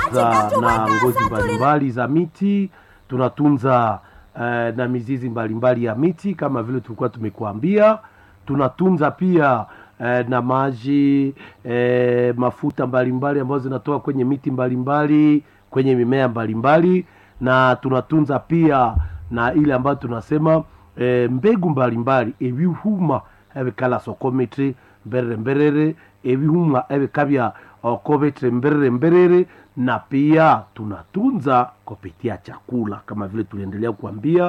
tunatunza na ngozi mbalimbali za miti, tunatunza na mizizi mbalimbali ya miti kama vile tulikuwa tumekuambia. Tunatunza pia na maji, mafuta mbalimbali ambazo zinatoka kwenye miti mbalimbali, kwenye mimea mbalimbali, na tunatunza pia na ile ambayo tunasema mbegu mbalimbali ebihuma ebikala sokometri mberere ebihuma ebikabya okobetre mberere, na pia tunatunza kupitia chakula kama vile tuliendelea kuambia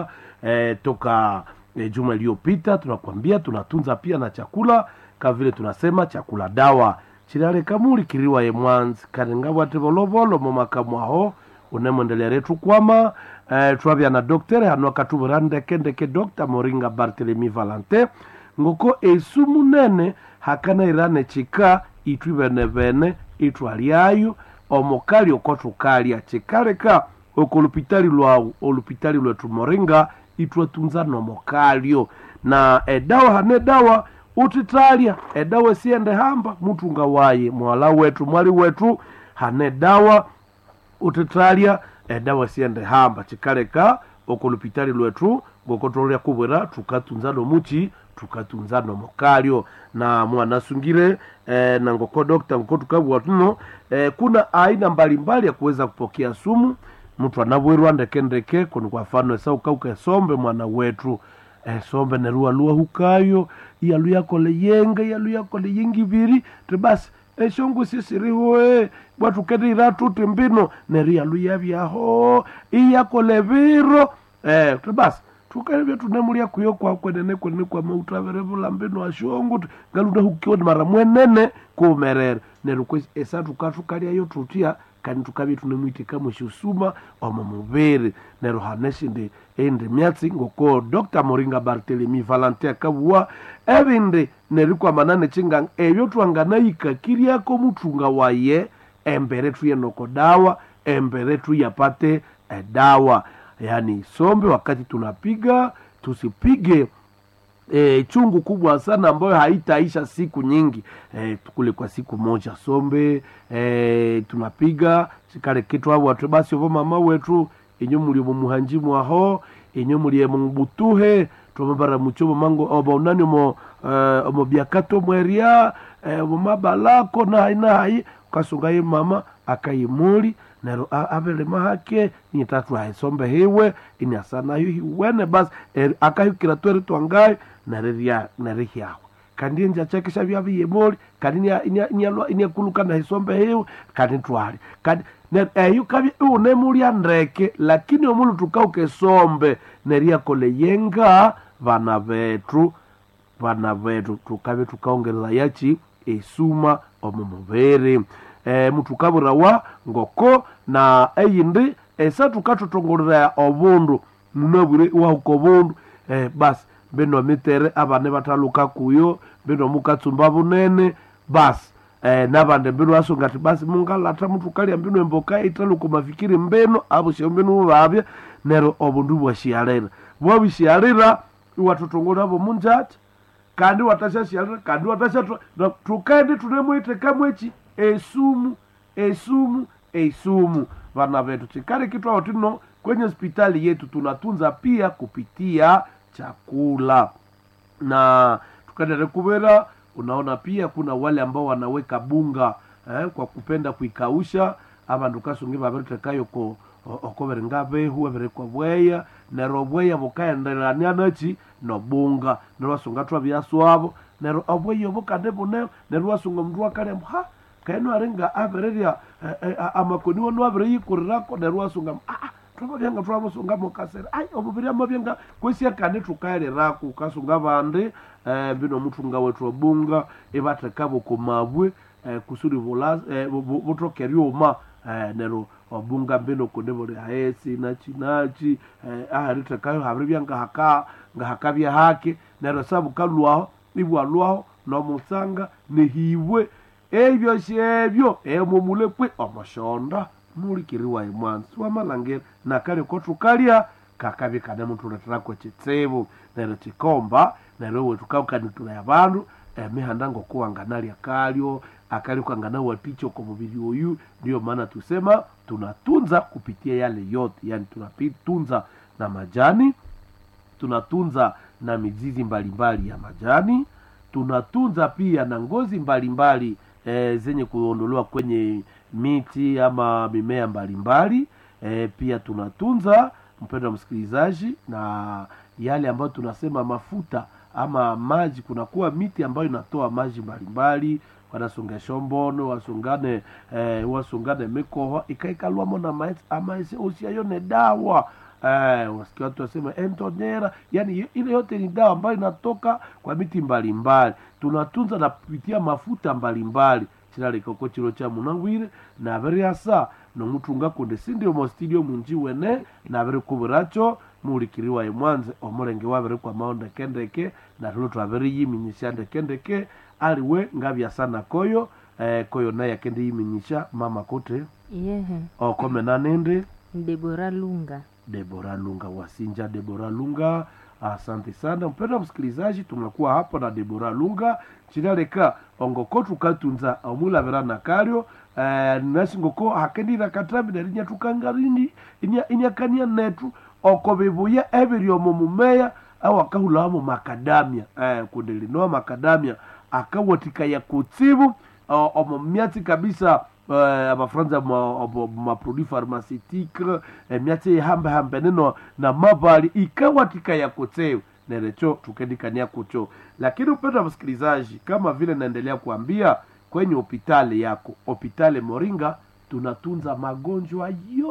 toka juma iliyopita. Tunakwambia tunatunza pia na chakula kama vile tunasema chakula dawa chirare kamuri kiriwa ye mwanzi karenga wate volovolo momakamwaho unemondelea retu kwama twabya na doktere hano katuburande kendeke Dr. Moringa Barthelemy Valentin ngoko esumu nene hakana irane chika itwibenebene itwaliayo omokali okotukalia chikareka okolupitali lwao olupitali lwetu Moringa itwatunza nomokalio na edawa hane dawa utitalia edawa siende hamba mutunga waye mwala wetu mwali wetu hane dawa utitalia edawa siende hamba chikareka okolupitali lwetu gokotolia kubwera tukatunza no muchi tukatunza no mokalio na mwanasungire na ngoko dokta ngoko tukabwa tuno kuna aina mbalimbali ya kuweza kupokea sumu mtu anabwerwa ndekendeke kuni kwa mfano esa ukauka sombe mwana wetu sombe nerua lua hukayo yalu yako leyenga yalu yako leyingi biri tebasi shongu sisiriwe watu kedi ratu timbino neria lu yabyaho iyako leviro tebasi tukalebya tunemulia kuyo kwa kwenene kwa mautaverevula mbino ashongu galuda hukioni mara mwenene kumerere neruko esa tukatukalia yo tutia kandi tukabi tunemwitika mushusuma omumubere nero haneshinde ende myatsi ngoko Dr. Moringa Barthelemy Valentin kabwa ebinde nerikwa manane chinga ebyo twanganaika kiriako mutunga waye embere tuye noko dawa embere tuyapate dawa. Yani sombe wakati tunapiga tusipige chungu kubwa sana ambayo haitaisha siku nyingi tukule kwa siku moja sombe tunapiga sikale kitu hapo watu basi obo mama wetu inyo muri mu muhanjimu aho inyo muri mu butuhe tomabara muchobo mango obonani mo byakato mweria mu mabalako na hai kasungaye mama akayimuli nero abele mahake ni tatu haisombe hewe ini asana hiwi wene bas akahikira twere twangaye nareria kandi nja chekesha byabiye moli kandi inya kuluka na hisombe hewe kandi twali kandi yukabi unemuli andreke lakini omulu tukauke sombe neria koleyenga vana vetu tukabe tukaongereza yachi esuma omumubere mutukabura wa ngoko na eyindi esa tukatotongorera obundu nunabure wa ukobundu bas beno mitere abane bataluka kuyo beno mukatsumba bunene bas nabande beno asongati bas mungalata mutukali ambino emboka italuko mafikiri mbeno abo shombeno babya nero obundu bwashialera bwabishialera watotongora abo munjati kandi watashashialera kandi watashatu tukandi tunemwite kamwechi esumu vana vetu chikari kitu hotino kwenye hospitali yetu tunatunza pia kupitia chakula na tukadere kubera. Unaona pia kuna wale ambao wanaweka bunga kwa kupenda kuikausha ama ndukasungi baberete kayo ko okobere ngabe huwa bere kwa bweya nero bweya bukaendelea nachi no bunga nero wasunga twa byaswabo nero obweyo bukande bune nero wasunga mndu akale ha kaino arenga abereria amakoni wonu abere yikurako nero wasunga twabyenga twamusunga mukasera obubiria mabyenga kwesi akane tukaire rako kasunga bande bino mutunga wetu bunga ebatakabo komabwe kusuri vola butrokeryoma nero obunga bino kondebole haesi nachi aharita kayo habribya ngahakabya hake nero sabu kalwa ibwalwa no musanga nehibwe ebyo shebyo emumulekwe amashonda muri kiriwa imwanzi wamalangera nakale kotukalya kakabi kana muntu ratrako chitsebo nero chikomba nero wetukaukanitula yabantu mihandango kuwanganalya kalyo akali kangana waticho kwa mubiri oyu. Ndio maana tusema tunatunza kupitia yale yote, yani tunatunza na majani, tunatunza na mizizi mbalimbali ya majani, tunatunza pia na ngozi mbalimbali zenye kuondolewa kwenye miti ama mimea mbalimbali. Pia tunatunza, mpendwa msikilizaji, na yale ambayo tunasema mafuta ama maji. Kunakuwa miti ambayo inatoa maji mbalimbali, wanasonga shombono, wasungane mikoho ikaikalwa mona maezi ama usiayone dawa. Wasikia watu wasema entonera, yani ile yote ni dawa ambayo inatoka kwa miti mbalimbali. Tunatunza na kupitia mafuta mbalimbali. Chirale koko chiro cha munawire na beri asa no mutunga kunde sindi omo studio munji wene na beri kuburacho mulikiriwa emwanze omurenge wabere kwa maonda kendeke na tulo twaberi yiminyisha ndekendeke aliwe ngabya sana koyo koyo naye akende yiminyisha mama kote okome nanende Deborah Lunga wasinja Deborah Lunga. Asante sana mpendwa msikilizaji, tunakuwa hapa na Deborah Lunga chiraleka ongokotu katunza omula verana kario nasingoko hakendira katrabi darinya tukangarini inyakania netu okobebuya ebirio mumumeya au akahulamo makadamia kudelinoa makadamia akawatika ya kutsibu omomyati kabisa abafranza ma produit pharmaceutique myate hambe neno na mabali ikawatika ya kutseu nerecho tukendikania kucho. Lakini upenda msikilizaji, kama vile naendelea kuambia, kwenye hospitali yako, hospitali Moringa, tunatunza magonjwa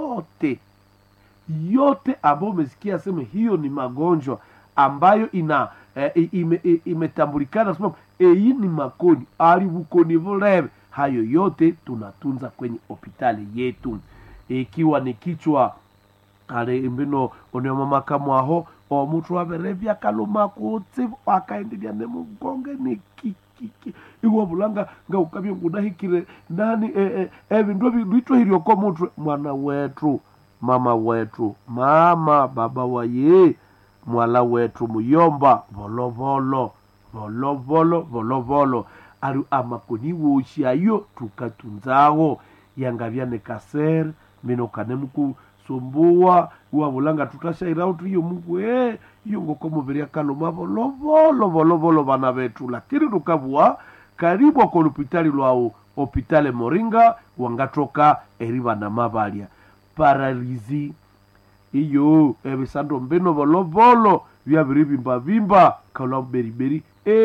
yote ambayo umesikia sema hiyo ni magonjwa ambayo imetambulikana sema hii ni makoni alibukoni volebe. Hayo yote tunatunza kwenye hospitali yetu. Ikiwa ni kichwa ale mbino oneoma kamwaho omuntu waberevya kaluma kutsi akaendelea ne mugonge ni kiki iwo bulanga nga ukabye ngudahikire ndani ebintu bitwa hiryo ko muntu mwana wetu, mama wetu, mama baba waye, mwala wetu muyomba volovolo ari amakoni woshi ayo tukatunzaho yangavyane kaser mino kanemuku sumbuwa wabulanga tutashaira utu iyo mungu iyo ngoko mubiri akaloma volovolo bana betu. Lakini tukabua karibu kwa hospitali lwao hospitali Moringa wangatoka eriba na mabalia paralizi iyo ebisando mbeno volovolo byabiribimba kala beriberi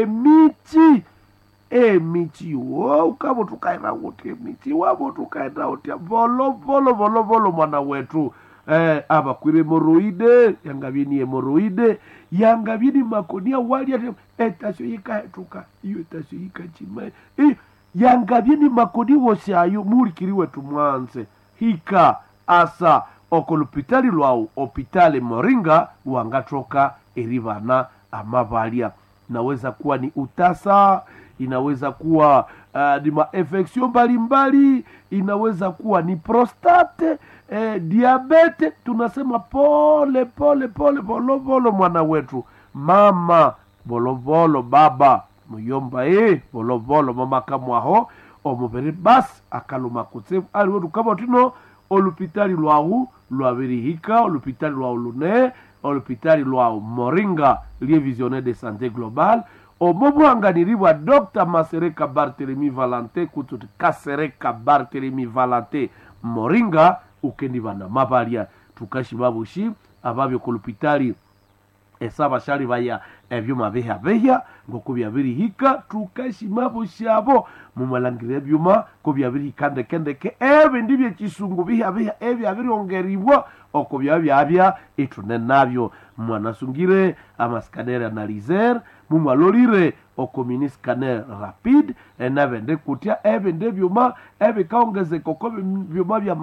emichi wo kabo tukaira wote emichi wabo tukaira wote volovolo mwana wetu abakwire hemoroide yangabini hemoroide yangabini makonia wali etasyo yikahetuka iyo etasyo yikachima yangabini makoni wose ayo mulikiriwe tumwanze hika asa okolupitali lwao hospitali Moringa wangatoka eribana amabalia. Naweza kuwa ni utasa, inaweza kuwa ni mainfection mbalimbali, inaweza kuwa ni prostate, diabete. Tunasema pole volovolo mwana wetu, mama volovolo, baba muyomba volovolo mama kamwaho omubere basi akaluma kutsevu ali wetu kama tino olupitali lwahu lwabirihika, olupitali lwahu lune, olupitali lwahu Moringa lie visionnaire de santé globale omobuhanganiribwa Dr. Masereka Barthelemy Valentin kututi Kasereka Barthelemy Valentin Moringa ukendibana mabalia tukashibabushi ababyo kulupitali esaba shali baya ebyuma beha ngokubya birihika tukashimabushi abo mumalangire ebyuma kubya birihikande kendeke ndibye kisungu beha ebya biriongeribwa okubya byabya itune nabyo mwanasungire amascanner analyzer mumalolire okomini scanner rapide enabende kutia ebende byuma ebikaongezeka ko byuma bya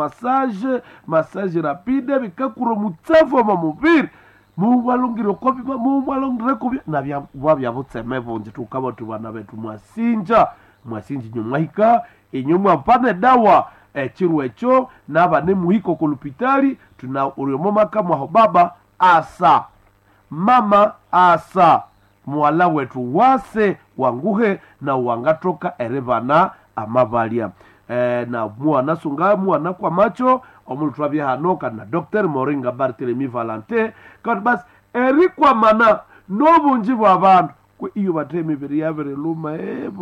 massage rapide bikakuro mutsafu mu mubiri muwalungire ko bima muwalungire ko nabya wabya butseme bonje tukaba tubana betu mwasinja nyumwahika inyumwa pane dawa chiru echo naba nemuhiko kulupitali tuna uriomo makamu aho baba asa mama asa mwala wetu wase wanguhe na wangatoka erebana amabalia na mwana sunga mwana kwa macho omulu twabye hanoka na Dr. Moringa Barthelemy Valentin kandi basi eri kwa mana n'obungi bw'abantu kwe iyo bateme biri yabere luma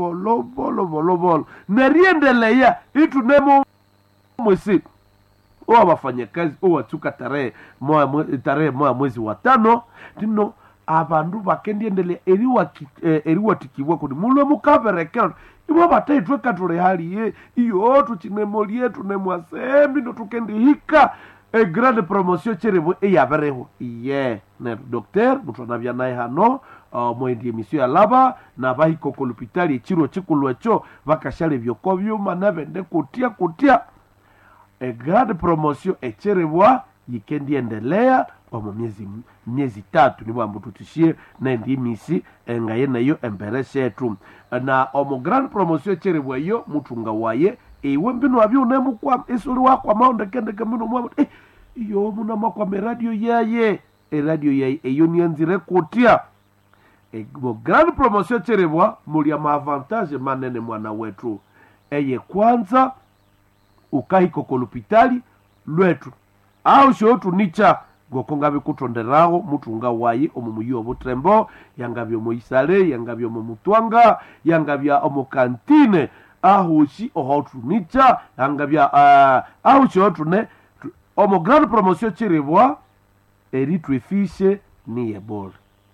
bolo neriendeleya itunemo mwezi wafanyakazi watuka tarehe moja mwezi wa 5 tino abantu bakendiendelea eriwatikibwa kuni mulwe mukaberekera ibo bataitwe katole hali iyo tuchinemolie tunemwasembi no tukendihika grande promotion cherebo yabereho ne docteur mutonavya naye hano mwendi emission ya laba na bahiko kolupitali echiro chikulwecho bakashale byoko byuma nabende kutia grande promotion echerebwa yikendiendelea omo miezi 3 nibo ambu tutishie na ndi misi ngaye nayo emberese yetu na omo grande promotion echerebwa yo mutunga waye ewe mbino abyo nemukwa isuri wakwa maonde kende mbino mwa iyo muna makwa radio yaye radio yaye eyo nianzire kutia grande promotion echerebwa muri ama avantage manene mwana wetu eye kwanza ukahiko kolupitali lwetu au shotu nicha gokonga bikutonderaho mutunga wayi omumuyo obutrembo yangabyo moisale yangabyo momutwanga yangabya omukantine ahushi ohotu nicha yangabya ahu shotu ne omo grande promotion chirebwa eritwefishe ni ebol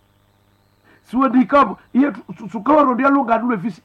suwe dikabu iye sukawaro ndia lunga nule fishi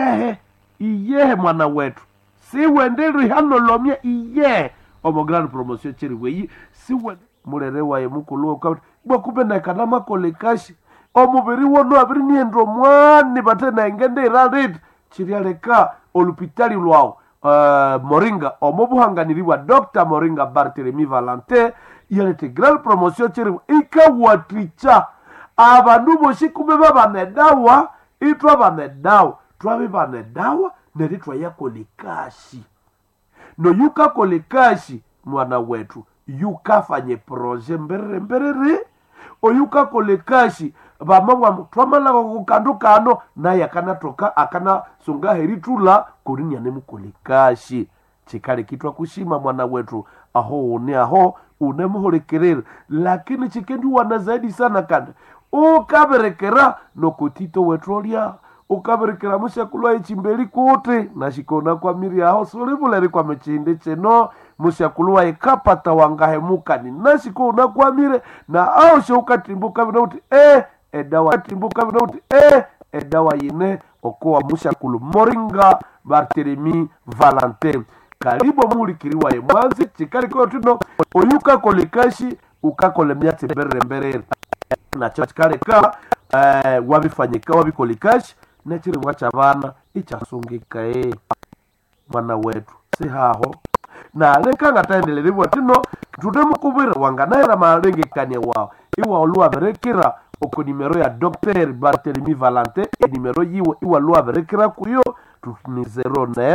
iyehe mwana wetu siwe ndiri hano lomia iye omo grande promotion chirebwa yi siwe murere waye mukuluwa kwa bwakupe na kanama kolekashi omubiri wono abiri niendro mwani batena ingende iralit chirialeka olupitali lwao Moringa omobuhanganiriwa Dr. Moringa Barthelemy Valentin yalete grande promotion chirebwa ikawatricha abantu boshi kume babanedawa itwa banedawa twabe banedawa neritwa yakolekashi no yuka kolekashi mwana wetu yukafanye projet mberere oyuka kolekashi bamwa twamala kukanduka ano naye akanatoka akana sunga heritula kurinya ne mukolekashi chikale kitwa kushima mwana wetu aho unemuholekerera lakini chikendi wana zaidi sana kandi ukaberekera nokotito wetrolia ukaberekera mushakulwa ichimbeli kote nashikona kwa miri aho solibulere kwa mechinde cheno mushakulwa ikapata wangahemukani nashikona kwa mire na ao shoka timbuka binauti edawa timbuka binauti edawa yine okoa mushakulu Moringa Barthelemy Valentin karibu mulikiriwa ye mwanzi chikali kwa tuno oyuka kolekashi ukakole myate berembere na chakale ka wabifanyika wabikolekashi nachire mwacha bana ichasungika mwana wetu si haho na leka ngataendelelebwa tino tudemukubira wanganaira malengekania wao iwa olua berekera oko nimero ya Dr. Barthelemy Valentin nimero yiwe iwa olua berekera kuyo tutuni 09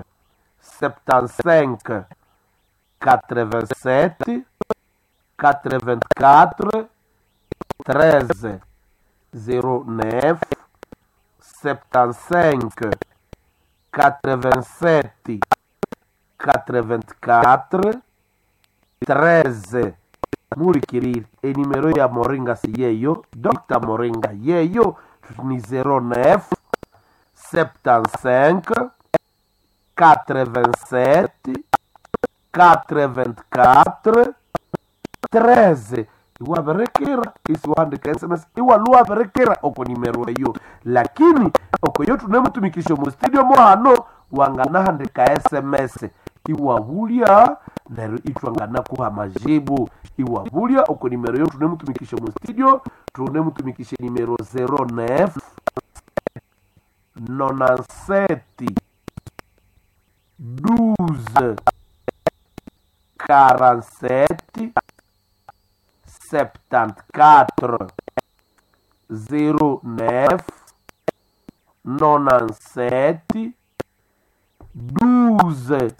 75 87 84 13 09 75 87 84 13 mulikiriri enimero ya Moringa si yeyo Dr. Moringa yeyo ni 09 75 87 84 13 iwa berekera isi wandika SMS iwa luwa berekera oko nimero yo lakini oko yo tunemutumikisho mu studio mo hano wangana handika SMS iwa bulia nero itwangana kuha majibu iwa bulia oko nimero yo tunemutumikisho mu studio tunemutumikishe nimero 09 97 12 47 74 09 97 12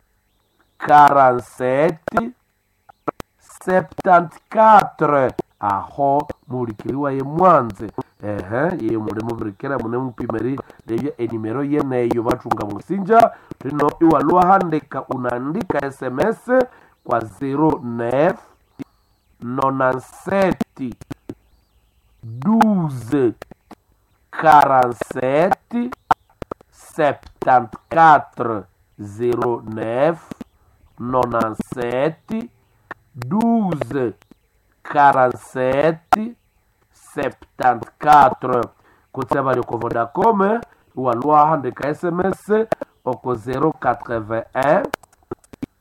47 74 aho mulikiriwa ye mwanze iyo mulimo birikira mune mpimeri devya enimero yeneyo batunga musinja rino iwalua handika unaandika SMS kwa 09 97 12 47 74 09 97 12 47 74 kotia bali ko Vodacom walua handika SMS oko 081